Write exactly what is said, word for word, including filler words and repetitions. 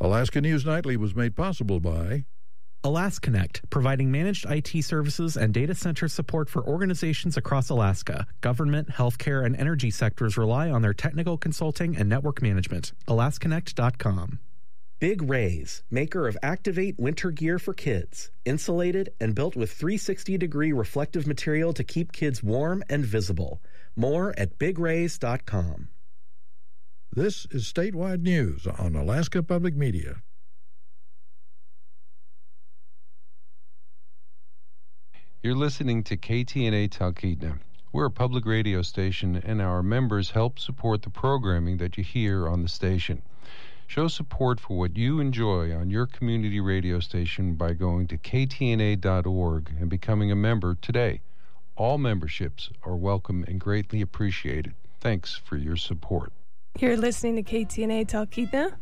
Alaska News Nightly was made possible by AlaskaConnect, providing managed I T services and data center support for organizations across Alaska. Government, healthcare, and energy sectors rely on their technical consulting and network management. Alaska Connect dot com. Big Rays, maker of Activate winter gear for kids. Insulated and built with three hundred sixty degree reflective material to keep kids warm and visible. More at big rays dot com. This is Statewide News on Alaska Public Media. You're listening to K T N A Talkeetna. We're a public radio station, and our members help support the programming that you hear on the station. Show support for what you enjoy on your community radio station by going to K T N A dot org and becoming a member today. All memberships are welcome and greatly appreciated. Thanks for your support. You're listening to K T N A Talkeetna.